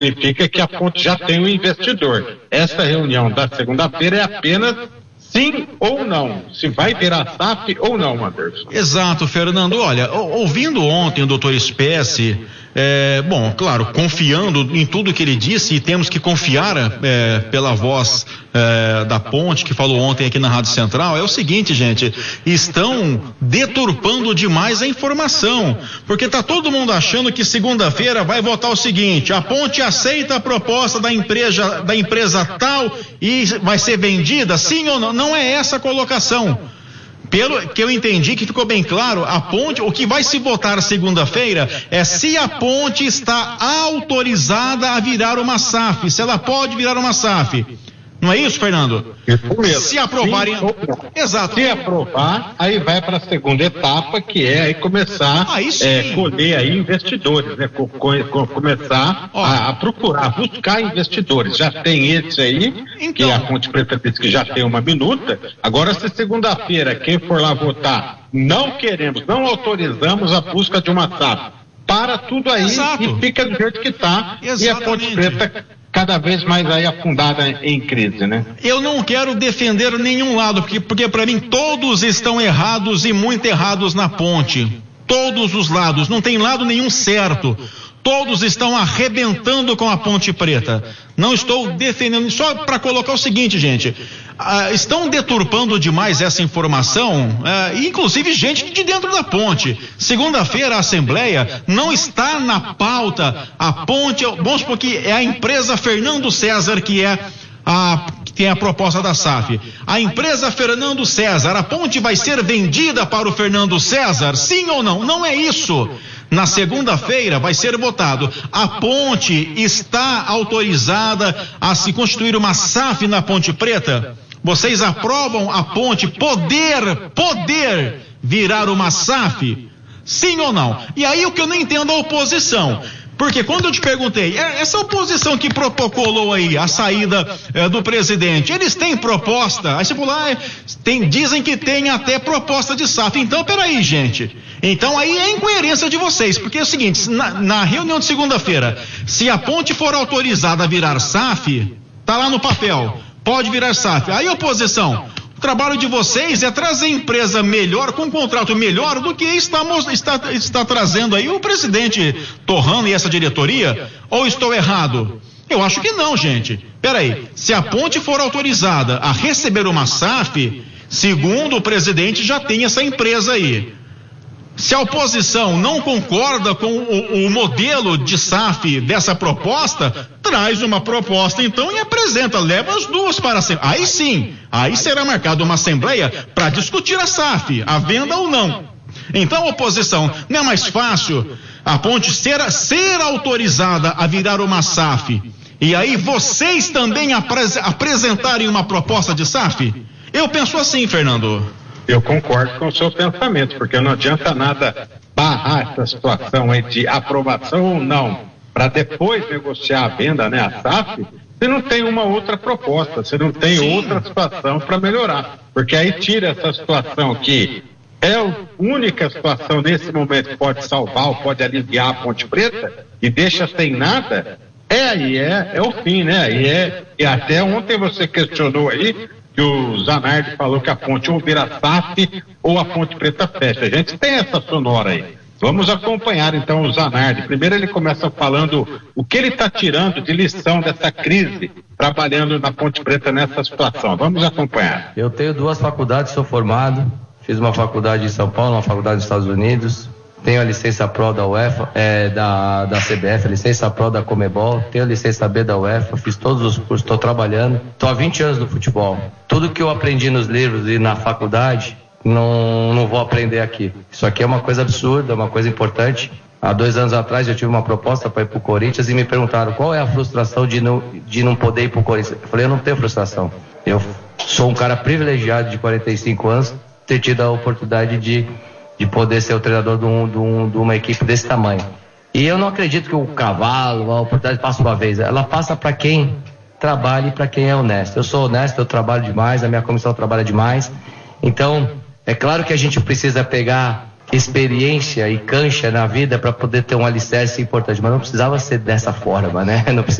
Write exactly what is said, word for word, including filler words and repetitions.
significa que a ponte já tem um investidor. Essa reunião da segunda-feira é apenas sim ou não, se vai virar S A F ou não, Anderson. Exato, Fernando. Olha, ouvindo ontem o doutor Spesse, é, bom, claro, confiando em tudo que ele disse, e temos que confiar é, pela voz é, da ponte, que falou ontem aqui na Rádio Central, é o seguinte, gente, estão deturpando demais a informação, porque tá todo mundo achando que segunda-feira vai votar o seguinte: a ponte aceita a proposta da empresa, da empresa tal e vai ser vendida, sim ou não? Não é essa a colocação. Pelo que eu entendi, que ficou bem claro, a ponte, o que vai se votar segunda-feira é se a ponte está autorizada a virar uma S A F, se ela pode virar uma S A F. Não é isso, Fernando? Isso mesmo. Se aprovarem. Sim, exato. Se aprovar, aí vai para a segunda etapa, que é aí começar a é, colher aí investidores, né? Co co começar a, a procurar, buscar investidores. Já tem esse aí, então, que a Ponte Preta disse que já tem uma minuta. Agora, se segunda-feira quem for lá votar, não queremos, não autorizamos a busca de uma S A F, para tudo aí. Exato. E fica do jeito que está. E a Ponte Preta cada vez mais aí afundada em crise, né? Eu não quero defender nenhum lado, porque, porque para mim todos estão errados e muito errados na ponte. Todos os lados, não tem lado nenhum certo. Todos estão arrebentando com a Ponte Preta. Não estou defendendo, só para colocar o seguinte, gente, ah, estão deturpando demais essa informação, ah, inclusive gente de dentro da ponte. Segunda-feira a Assembleia não está na pauta a ponte, vamos supor que é a empresa Fernando César que é a que tem a proposta da S A F. A empresa Fernando César, a ponte vai ser vendida para o Fernando César, sim ou não? Não é isso. Na segunda-feira vai ser votado. A ponte está autorizada a se constituir uma S A F na Ponte Preta? Vocês aprovam a ponte poder, poder virar uma S A F? Sim ou não? E aí o que eu não entendo é a oposição. Porque quando eu te perguntei, essa oposição que protocolou aí a saída é, do presidente, eles têm proposta? Aí você falou, ah, tem, dizem que tem até proposta de S A F. Então, peraí, gente. Então aí é incoerência de vocês, porque é o seguinte, na, na reunião de segunda-feira, se a ponte for autorizada a virar S A F, tá lá no papel, pode virar S A F. Aí, oposição, o trabalho de vocês é trazer empresa melhor, com um contrato melhor do que está, está, está trazendo aí o presidente Torrano e essa diretoria, ou estou errado? Eu acho que não, gente. Peraí, se a ponte for autorizada a receber uma S A F, segundo o presidente, já tem essa empresa aí. Se a oposição não concorda com o, o modelo de S A F dessa proposta, traz uma proposta então e apresenta, leva as duas para a Assembleia. Aí sim, aí será marcada uma Assembleia para discutir a S A F, a venda ou não. Então, oposição, não é mais fácil a ponte ser, ser autorizada a virar uma S A F e aí vocês também apres, apresentarem uma proposta de S A F? Eu penso assim, Fernando. Eu concordo com o seu pensamento, porque não adianta nada barrar essa situação aí de aprovação ou não, para depois negociar a venda, né, a S A F, se não tem uma outra proposta, se não tem Sim. outra situação para melhorar, porque aí tira essa situação que é a única situação nesse momento que pode salvar ou pode aliviar a Ponte Preta e deixa sem nada, é aí, é, é o fim, né, aí é, e até ontem você questionou aí, que o Zanardi falou que a ponte ou vira S A F ou a Ponte Preta fecha. A gente tem essa sonora aí. Vamos acompanhar então o Zanardi. Primeiro ele começa falando o que ele está tirando de lição dessa crise, trabalhando na Ponte Preta nessa situação. Vamos acompanhar. Eu tenho duas faculdades, sou formado. Fiz uma faculdade em São Paulo, uma faculdade nos Estados Unidos. Tenho a licença Pro da UEFA, é, da, da C B F, a licença Pro da Comebol, tenho a licença B da UEFA, fiz todos os cursos, estou trabalhando. Estou há vinte anos no futebol. Tudo que eu aprendi nos livros e na faculdade, não, não vou aprender aqui. Isso aqui é uma coisa absurda, é uma coisa importante. Há dois anos atrás eu tive uma proposta para ir para o Corinthians e me perguntaram qual é a frustração de não, de não poder ir para o Corinthians. Eu falei, eu não tenho frustração. Eu sou um cara privilegiado de quarenta e cinco anos, ter tido a oportunidade de... de poder ser o treinador de, um, de, um, de uma equipe desse tamanho. E eu não acredito que o cavalo, a oportunidade passa uma vez. Ela passa para quem trabalha e para quem é honesto. Eu sou honesto, eu trabalho demais, a minha comissão trabalha demais. Então, é claro que a gente precisa pegar experiência e cancha na vida para poder ter um alicerce importante, mas não precisava ser dessa forma, né? Não precisava